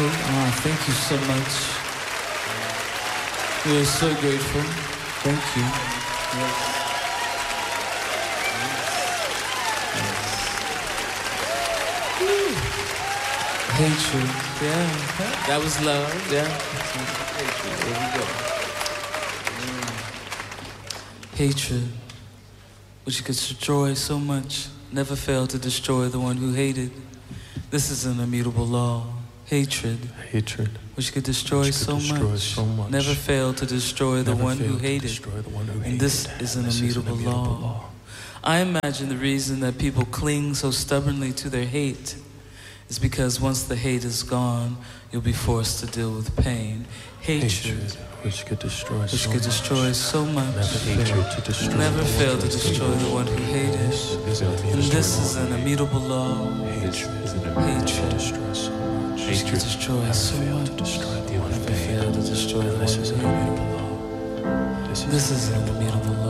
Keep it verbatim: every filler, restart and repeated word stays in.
Okay, ah, thank you so much. We are so grateful. Thank you. Yes. Yes. Hatred, yeah. That was love, yeah. Hatred, there we go. Mm. Hatred, which could destroy so much, never fail to destroy the one who hated. This is an immutable law. Hatred, hatred, which could destroy, which could so, destroy much, so much, never fail to destroy the one who hated. One who and this hated. is an, this immutable, is an immutable law. law. I imagine the reason that people cling so stubbornly to their hate is because once the hate is gone, you'll be forced to deal with pain. Hatred, hatred which could destroy, which so, could much, destroy so much, never fail to destroy, never fail to the destroy the one who hated. And this is an immutable law. Hatred, hatred, destroy so much. Which could destroy so much, to destroy the one never fail to destroy the one who hated. This is This is an immutable law.